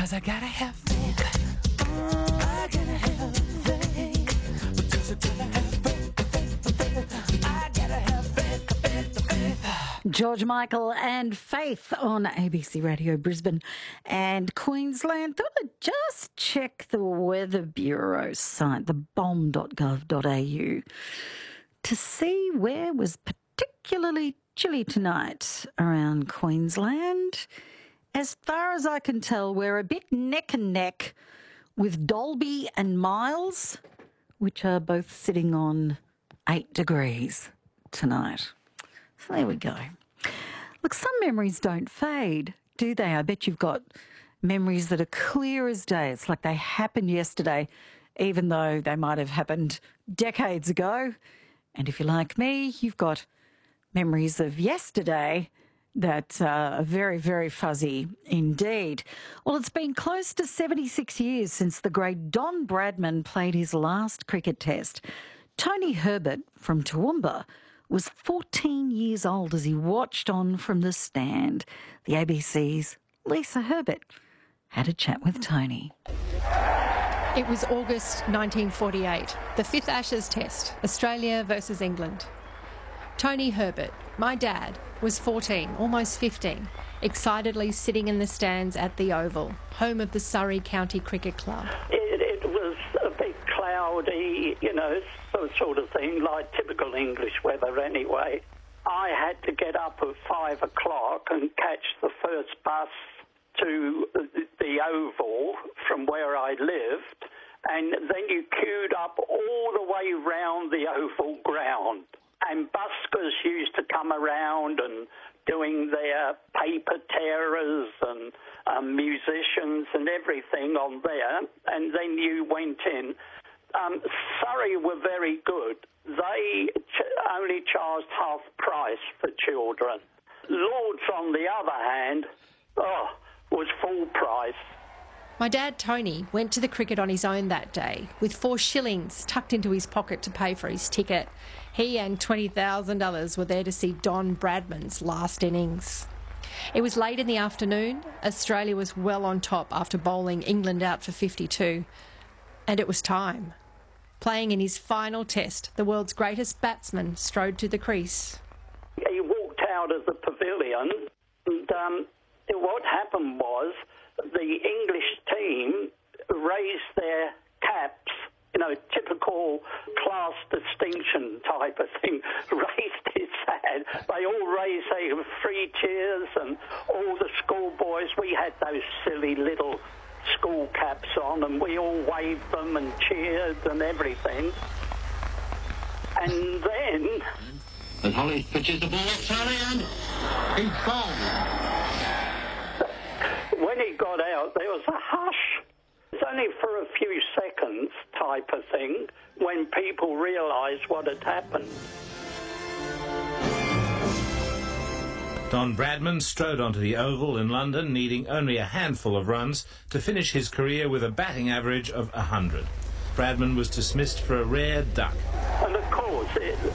'cause I gotta have faith. I gotta have faith. Because I gotta have faith. I gotta have faith. George Michael and Faith on ABC Radio Brisbane and Queensland. Thought I'd just check the Weather Bureau site, the bomb.gov.au, to see where was particularly chilly tonight around Queensland. As far as I can tell, we're a bit neck and neck with Dalby and Miles, which are both sitting on 8 degrees tonight. So there we go. Look, some memories don't fade, do they? I bet you've got memories that are clear as day. It's like they happened yesterday, even though they might have happened decades ago. And if you're like me, you've got memories of yesterday that are very, very fuzzy indeed. Well, it's been close to 76 years since the great Don Bradman played his last cricket test. Tony Herbert from Toowoomba was 14 years old as he watched on from the stand. The ABC's Lisa Herbert had a chat with Tony. It was August 1948, the 5th Ashes Test, Australia versus England. Tony Herbert, my dad, was 14, almost 15, excitedly sitting in the stands at the Oval, home of the Surrey County Cricket Club. It was a bit cloudy, sort of thing, like typical English weather anyway. I had to get up at 5 o'clock and catch the first bus to the Oval from where I lived, and then you queued up all the way round the Oval ground. And buskers used to come around and doing their paper tearers and musicians and everything on there, and then you went in. Surrey were very good. They only charged half price for children. Lords, on the other hand, was full price. My dad, Tony, went to the cricket on his own that day, with 4 shillings tucked into his pocket to pay for his ticket. He and 20,000 others were there to see Don Bradman's last innings. It was late in the afternoon. Australia was well on top after bowling England out for 52. And it was time. Playing in his final test, the world's greatest batsman strode to the crease. He walked out of the pavilion, and what happened was the English team raised their caps, typical class distinction type of thing, raised his hand. They all raised their 3 cheers, and all the schoolboys, we had those silly little school caps on, and we all waved them and cheered and everything. And then... And Holly pitches the ball up, Charlie, and he's gone. When he got out, there was a hush. It's only for a few seconds type of thing when people realised what had happened. Don Bradman strode onto the Oval in London, needing only a handful of runs to finish his career with a batting average of 100. Bradman was dismissed for a rare duck. And of course,